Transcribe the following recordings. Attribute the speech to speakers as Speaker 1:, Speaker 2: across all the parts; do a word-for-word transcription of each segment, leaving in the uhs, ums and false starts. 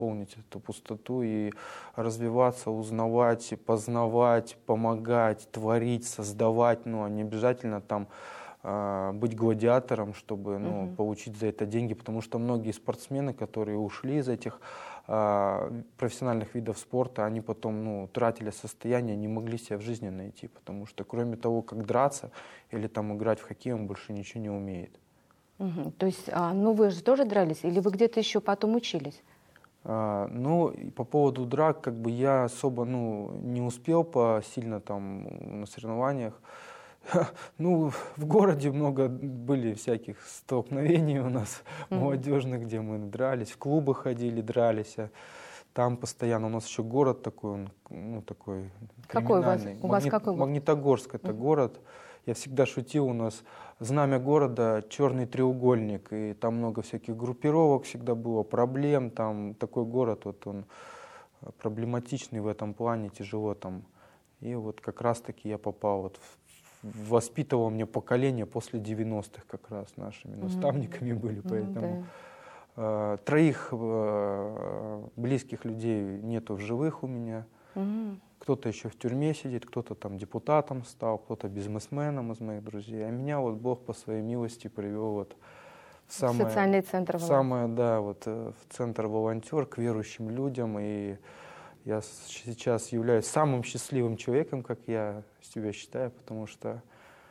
Speaker 1: заполнить эту пустоту и развиваться, узнавать, познавать, помогать, творить, создавать, ну, а не обязательно там э, быть гладиатором, чтобы, ну,
Speaker 2: Мгм.
Speaker 1: получить за это деньги, потому что многие спортсмены, которые ушли из этих э, профессиональных видов спорта, они потом, ну, тратили состояние, не могли себя в жизни найти, потому что кроме того, как драться или там играть в хоккей, он больше ничего не умеет.
Speaker 2: Мгм. То есть, а, ну вы же тоже дрались, или вы где-то еще потом учились?
Speaker 1: А, ну, и по поводу драк, как бы я особо, ну, не успел по сильно там на соревнованиях. Ну, в городе много были всяких столкновений у нас
Speaker 2: Мгм.
Speaker 1: молодежных, где мы дрались, в клубы ходили, дрались. а Там постоянно у нас еще город такой, он, ну, такой
Speaker 2: Какой у вас?
Speaker 1: криминальный.
Speaker 2: У вас
Speaker 1: Магнит-
Speaker 2: какой город?
Speaker 1: Магнитогорск это город. Я всегда шутил, у нас знамя города черный треугольник, и там много всяких группировок всегда было, проблем. Там такой город, вот он э, проблематичный в этом плане, тяжело там. И вот как раз-таки я попал вот в, в- воспитывало мне поколение после девяностых как раз нашими наставниками были,
Speaker 2: Ну
Speaker 1: поэтому
Speaker 2: да.
Speaker 1: э, троих э, близких людей нету в живых у меня.
Speaker 2: Мгм.
Speaker 1: Кто-то еще в тюрьме сидит, кто-то там депутатом стал, кто-то бизнесменом из моих друзей. А меня вот Бог по своей милости привел вот в самое,
Speaker 2: Социальный центр
Speaker 1: в
Speaker 2: «Волонтер».
Speaker 1: самое, да, вот э, в центр «Волонтер», к верующим людям. И я с- сейчас являюсь самым счастливым человеком, как я себя считаю, потому что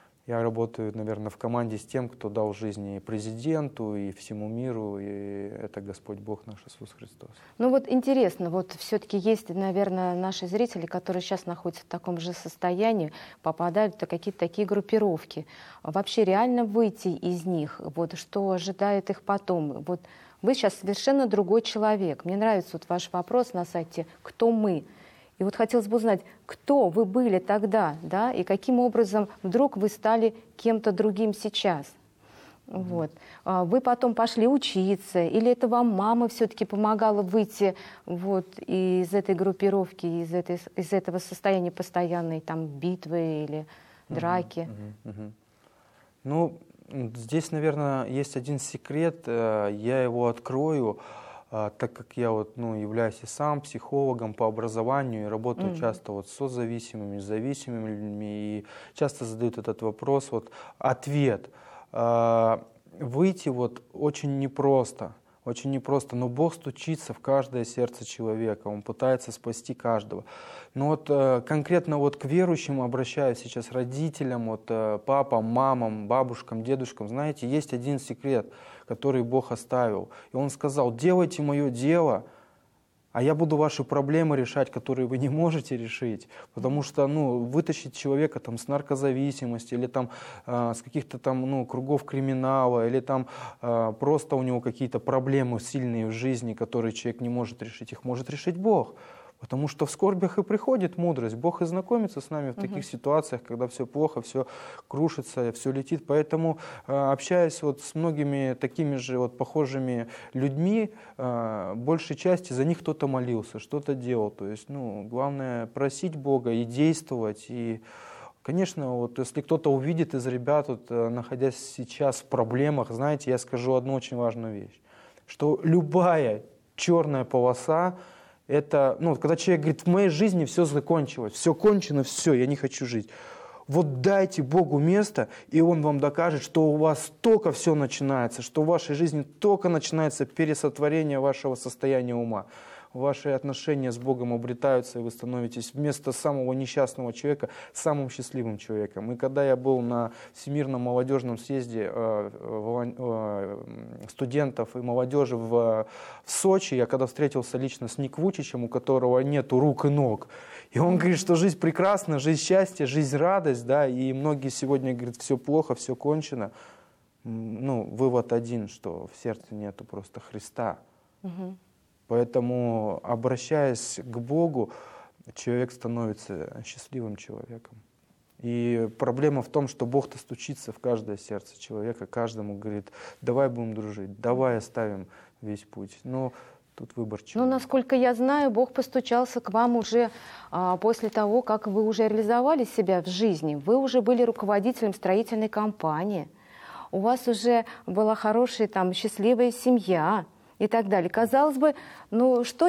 Speaker 1: я работаю, наверное, в команде с тем, кто дал жизнь и президенту, и всему миру, и это Господь Бог наш Иисус Христос.
Speaker 2: Ну вот интересно, вот все-таки есть, наверное, наши зрители, которые сейчас находятся в таком же состоянии, попадают в какие-то такие группировки. Вообще реально выйти из них, вот что ожидает их потом? Вот вы сейчас совершенно другой человек. Мне нравится вот ваш вопрос на сайте «Кто мы?». И вот хотелось бы узнать, кто вы были тогда, да, и каким образом вдруг вы стали кем-то другим сейчас. Вот. А вы потом пошли учиться, или это вам мама все-таки помогала выйти вот из этой группировки, из, этой, из этого состояния постоянной там битвы или драки?
Speaker 1: Мгм, мгм. Ну, м, здесь, наверное, есть один секрет, э, я его открою, а, так как я вот, ну, являюсь и сам психологом по образованию и работаю
Speaker 2: Мгм.
Speaker 1: часто вот с созависимыми, с зависимыми людьми, и часто задают этот вопрос, вот ответ. А, Выйти вот очень непросто. Очень непросто, но Бог стучится в каждое сердце человека, Он пытается спасти каждого. Но вот э, конкретно вот к верующим обращаюсь сейчас, родителям, вот, э, папам, мамам, бабушкам, дедушкам. Знаете, есть один секрет, который Бог оставил. И Он сказал: делайте мое дело, а я буду ваши проблемы решать, которые вы не можете решить. Потому что, ну, вытащить человека там с наркозависимости или там э, с каких-то там, ну, кругов криминала, или там э, просто у него какие-то проблемы сильные в жизни, которые человек не может решить, их может решить Бог. Потому что в скорбях и приходит мудрость. Бог и знакомится с нами в таких ситуациях, когда все плохо, все крушится, все летит. Поэтому, э, общаясь вот с многими такими же вот похожими людьми, э, большей части за них кто-то молился, что-то делал. То есть, ну, главное просить Бога и действовать. И, конечно, вот если кто-то увидит из ребят, вот, э, находясь сейчас в проблемах, знаете, я скажу одну очень важную вещь, что любая черная полоса, это, ну, когда человек говорит: в моей жизни все закончилось, все кончено, все, я не хочу жить. Вот дайте Богу место, и Он вам докажет, что у вас только все начинается, что в вашей жизни только начинается пересотворение вашего состояния ума. Ваши отношения с Богом обретаются, и вы становитесь вместо самого несчастного человека самым счастливым человеком. И когда я был на Всемирном молодежном съезде э, волон- э, студентов и молодежи в, в Сочи, я когда встретился лично с Ник Вучичем, у которого нету рук и ног, и он говорит, что жизнь прекрасна, жизнь счастье, жизнь радость, да, и многие сегодня говорят: все плохо, все кончено. М, Ну, вывод один, что в сердце нету просто Христа.
Speaker 2: Мгм.
Speaker 1: Поэтому, обращаясь к Богу, человек становится счастливым человеком. И проблема в том, что Бог-то стучится в каждое сердце человека, каждому говорит: давай будем дружить, давай оставим весь путь. Но тут выбор
Speaker 2: Ну,
Speaker 1: человека.
Speaker 2: насколько я знаю, Бог постучался к вам уже а, после того, как вы уже реализовали себя в жизни. Вы уже были руководителем строительной компании. У вас уже была хорошая, там, счастливая семья. и так далее. Казалось бы, ну что